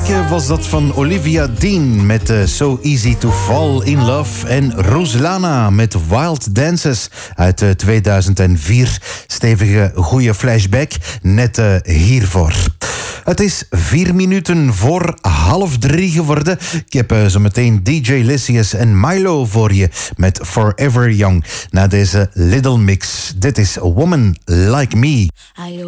Was dat van Olivia Dean met So Easy to Fall in Love. En Ruslana met Wild Dances uit 2004. Stevige, goede flashback, net hiervoor. Het is 4 minuten voor 2:30 geworden. Ik heb zo meteen DJ Lysius en Milo voor je met Forever Young. Na deze Little Mix. Dit is A Woman Like Me.